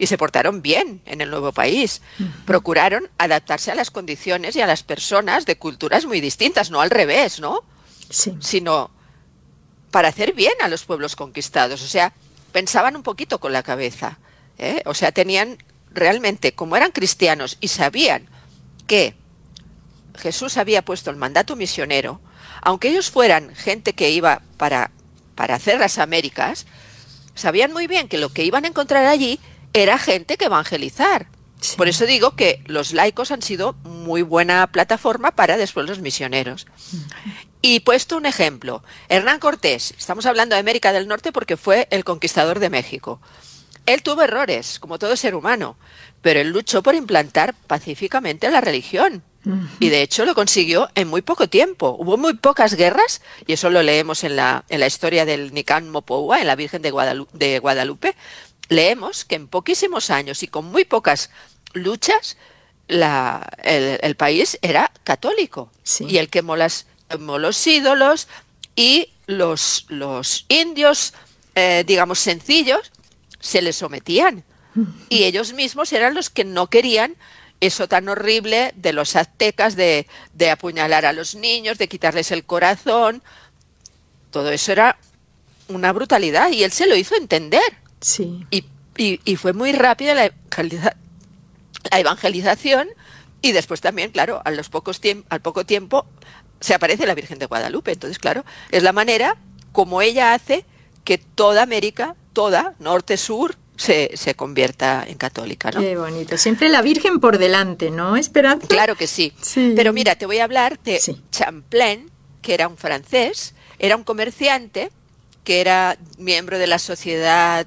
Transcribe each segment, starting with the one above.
y se portaron bien en el nuevo país. Procuraron adaptarse a las condiciones y a las personas de culturas muy distintas, no al revés, ¿no? Sí. Sino para hacer bien a los pueblos conquistados. O sea, pensaban un poquito con la cabeza, ¿eh? O sea, tenían realmente, como eran cristianos y sabían que Jesús había puesto el mandato misionero, aunque ellos fueran gente que iba para hacer las Américas, sabían muy bien que lo que iban a encontrar allí era gente que evangelizar. Sí. Por eso digo que los laicos han sido muy buena plataforma para después los misioneros. Y puesto un ejemplo, Hernán Cortés, estamos hablando de América del Norte porque fue el conquistador de México. Él tuvo errores, como todo ser humano, pero él luchó por implantar pacíficamente la religión. Y de hecho lo consiguió en muy poco tiempo. Hubo muy pocas guerras, y eso lo leemos en la historia del Nicán Mopoua, en la Virgen de Guadalupe. Leemos que en poquísimos años y con muy pocas luchas, el país era católico. Sí. Y él quemó los ídolos, y los indios, digamos, sencillos, se les sometían. Y ellos mismos eran los que no querían eso tan horrible de los aztecas, de apuñalar a los niños, de quitarles el corazón. Todo eso era una brutalidad y él se lo hizo entender. Sí. Y fue muy rápida la evangelización, y después también, claro, al poco tiempo se aparece la Virgen de Guadalupe. Entonces, claro, es la manera como ella hace que toda América, toda, norte, sur, se convierta en católica, ¿no? Qué bonito. Siempre la Virgen por delante, ¿no, Esperanza? Claro que sí. Sí. Pero mira, te voy a hablar de Sí. Champlain, que era un francés, era un comerciante, que era miembro de la Sociedad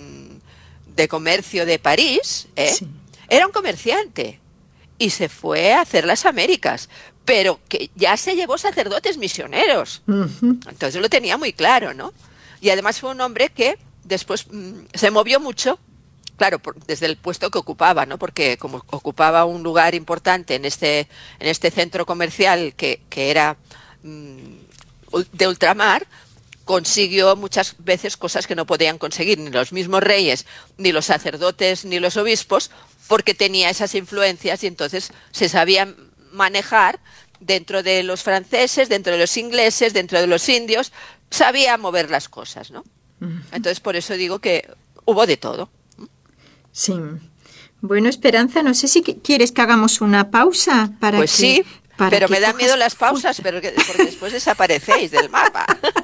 de Comercio de París, ¿eh? Sí. Era un comerciante y se fue a hacer las Américas, pero que ya se llevó sacerdotes misioneros. Entonces lo tenía muy claro, ¿no? Y además fue un hombre que después se movió mucho, claro, desde el puesto que ocupaba, ¿no? Porque como ocupaba un lugar importante en este centro comercial que era de ultramar, consiguió muchas veces cosas que no podían conseguir ni los mismos reyes, ni los sacerdotes, ni los obispos, porque tenía esas influencias, y entonces se sabía manejar dentro de los franceses, dentro de los ingleses, dentro de los indios, sabía mover las cosas, ¿no? Entonces por eso digo que hubo de todo. Sí. Bueno, Esperanza, no sé si quieres que hagamos una pausa para pues que... sí, pero me dan cojas miedo las pausas, fuerza. porque después desaparecéis del mapa.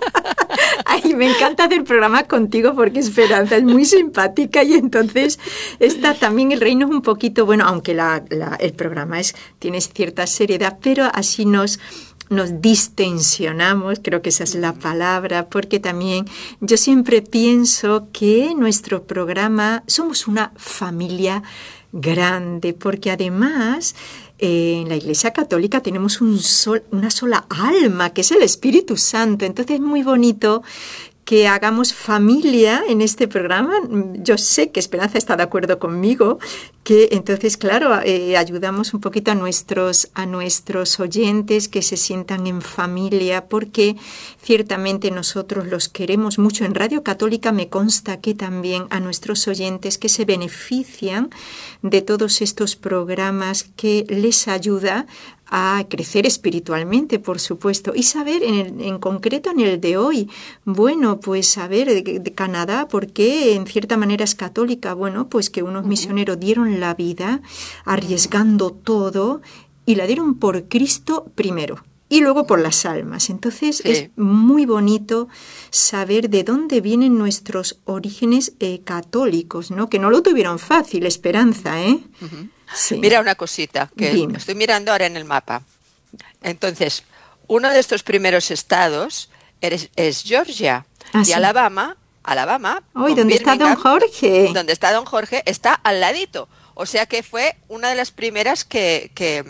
Ay, me encanta hacer programa contigo porque Esperanza es muy simpática y entonces está también el reino es un poquito, bueno, aunque el programa tiene cierta seriedad, pero así nos distensionamos, creo que esa es la palabra, porque también yo siempre pienso que nuestro programa somos una familia grande, porque además en la Iglesia Católica tenemos una sola alma, que es el Espíritu Santo. Entonces es muy bonito que hagamos familia en este programa. Yo sé que Esperanza está de acuerdo conmigo, que entonces, claro, ayudamos un poquito a nuestros oyentes que se sientan en familia, porque ciertamente nosotros los queremos mucho. En Radio Católica me consta que también a nuestros oyentes que se benefician de todos estos programas que les ayuda a crecer espiritualmente, por supuesto, y saber en concreto en el de hoy, bueno, pues saber de Canadá, por qué en cierta manera es católica, bueno, pues que unos misioneros dieron la vida arriesgando todo y la dieron por Cristo primero y luego por las almas. Entonces Sí. es muy bonito saber de dónde vienen nuestros orígenes católicos, ¿no? Que no lo tuvieron fácil, Esperanza, ¿eh? Sí. Mira una cosita que Dime. estoy mirando ahora en el mapa. Entonces, uno de estos primeros estados es Georgia, y sí. Alabama, Hoy, ¿dónde está Don Jorge? Donde está Don Jorge, está al ladito. O sea que fue una de las primeras que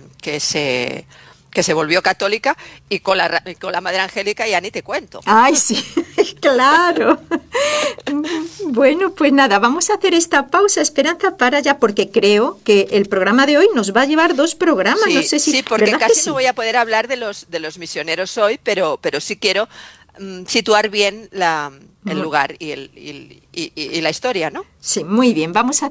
se volvió católica, y con la Madre Angélica ya ni te cuento. Ay, sí, claro. Bueno, pues nada, vamos a hacer esta pausa, Esperanza, para ya, porque creo que el programa de hoy nos va a llevar 2 programas. Sí, no sé si, sí, porque casi sí? no voy a poder hablar de los misioneros hoy, pero sí quiero situar bien el lugar y la historia, ¿no? Sí, muy bien. Vamos a